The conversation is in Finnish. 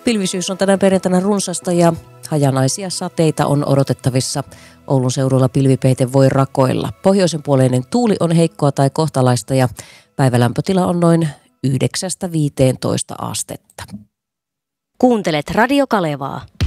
Pilvisyys on tänään perjantaina runsasta ja hajanaisia sateita on odotettavissa. Oulun seudulla pilvipeite voi rakoilla. Pohjoisen puoleinen tuuli on heikkoa tai kohtalaista ja päivälämpötila on noin 9–15 astetta. Kuuntelet Radio Kalevaa.